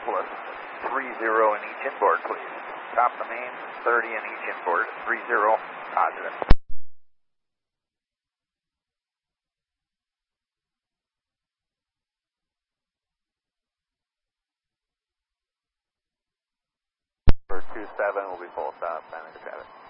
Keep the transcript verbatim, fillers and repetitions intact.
plus three zero in each inboard, please. Top of the main, thirty in each inboard, three zero, positive. For two seven will be full stop, San Diego traffic.